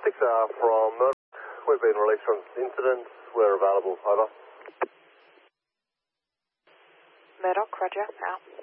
6R from Murdoch. We've been released from incident. We're available. Over. Murdoch, roger, out.